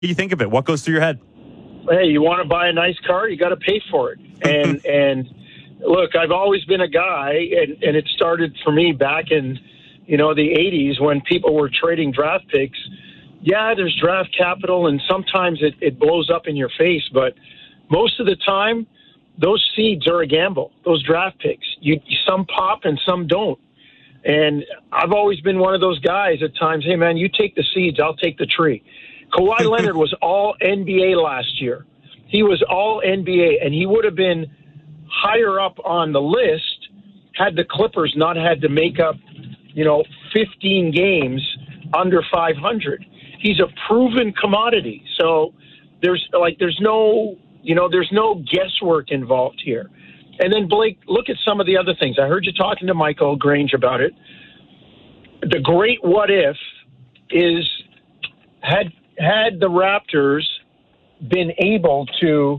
you think of it? What goes through your head? Hey, you want to buy a nice car, you got to pay for it. And look, I've always been a guy, and it started for me back in, the 80s when people were trading draft picks. Yeah, there's draft capital, and sometimes it blows up in your face, but most of the time, those seeds are a gamble, those draft picks. Some pop and some don't. And I've always been one of those guys at times, hey, man, you take the seeds, I'll take the tree. Kawhi Leonard was all NBA last year. He was all NBA, and he would have been higher up on the list had the Clippers not had to make up, 15 games under 500. He's a proven commodity. So there's no guesswork involved here. And then, Blake, look at some of the other things. I heard you talking to Michael Grange about it. The great what if is had the Raptors been able to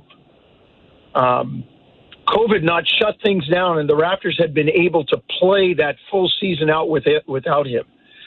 COVID not shut things down and the Raptors had been able to play that full season out without him.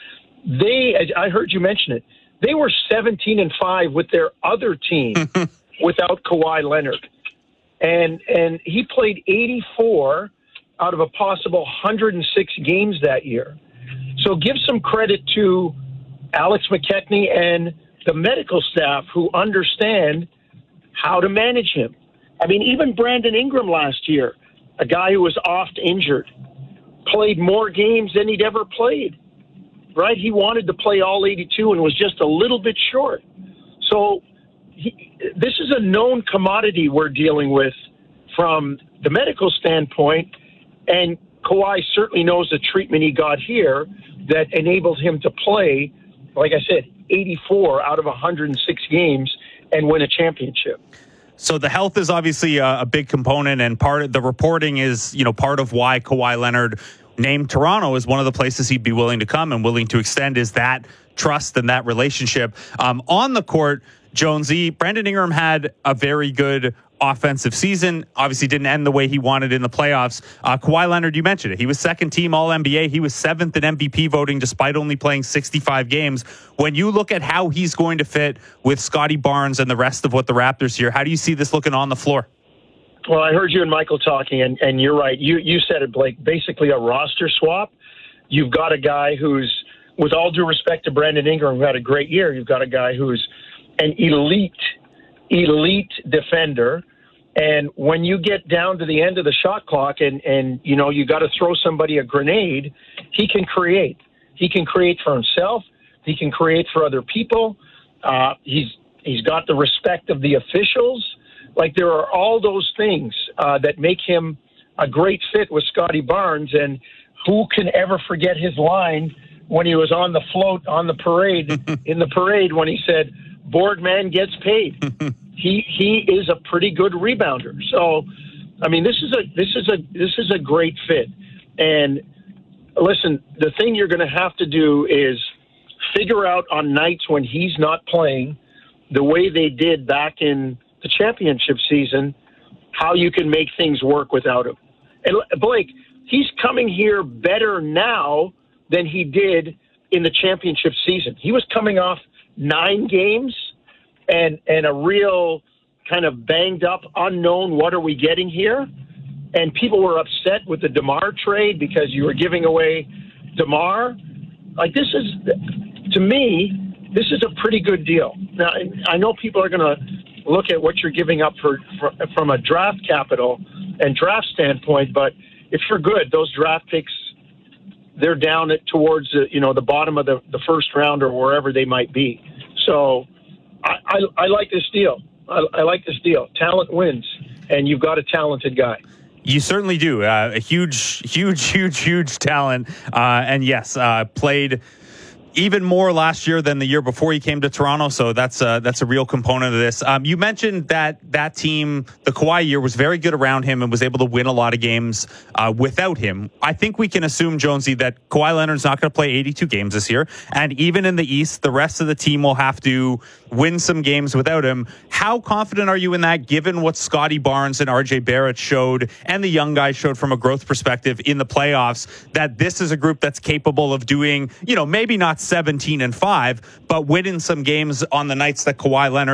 I heard you mention it, they were 17-5 with their other team without Kawhi Leonard. And he played 84 out of a possible 106 games that year. So give some credit to Alex McKechnie and the medical staff who understand how to manage him. I mean, even Brandon Ingram last year, a guy who was oft injured, played more games than he'd ever played, right? He wanted to play all 82 and was just a little bit short. So this is a known commodity we're dealing with from the medical standpoint, and Kawhi certainly knows the treatment he got here that enabled him to play, like I said, 84 out of 106 games and win a championship. So the health is obviously a big component, and part of the reporting is, part of why Kawhi Leonard named Toronto as one of the places he'd be willing to come and willing to extend is that trust and that relationship. On the court, Jonesy, Brandon Ingram had a very good offensive season. Obviously didn't end the way he wanted in the playoffs. Kawhi Leonard, you mentioned it. He was second team All-NBA. He was seventh in MVP voting despite only playing 65 games. When you look at how he's going to fit with Scotty Barnes and the rest of what the Raptors here, how do you see this looking on the floor? Well, I heard you and Michael talking, and you're right. You said it, Blake. Basically a roster swap. You've got a guy who's, with all due respect to Brandon Ingram, who had a great year, you've got a guy who's an elite defender. And when you get down to the end of the shot clock and you got to throw somebody a grenade, he can create. He can create for himself. He can create for other people. He's got the respect of the officials. Like, there are all those things that make him a great fit with Scotty Barnes. And who can ever forget his line when he was on the float on the parade, in the parade, when he said, "Board man gets paid." He is a pretty good rebounder. So, I mean, this is a great fit. And listen, the thing you're going to have to do is figure out on nights when he's not playing, the way they did back in the championship season, how you can make things work without him. And Blake, he's coming here better now than he did in the championship season. He was coming off 9 games and a real kind of banged up, unknown, what are we getting here? And people were upset with the DeMar trade because you were giving away DeMar. Like, this is, to me, this is a pretty good deal. Now, I know people are going to look at what you're giving up from a draft capital and draft standpoint, but if you're good, those draft picks, they're down towards the bottom of the first round or wherever they might be. So I like this deal. I like this deal. Talent wins, and you've got a talented guy. You certainly do. A huge talent. And yes, played even more last year than the year before he came to Toronto. So that's a real component of this. You mentioned that team, the Kawhi year, was very good around him and was able to win a lot of games without him. I think we can assume, Jonesy, that Kawhi Leonard's not going to play 82 games this year. And even in the East, the rest of the team will have to win some games without him. How confident are you in that, given what Scotty Barnes and RJ Barrett showed and the young guys showed from a growth perspective in the playoffs, that this is a group that's capable of doing, maybe not 17-5, but winning some games on the nights that Kawhi Leonard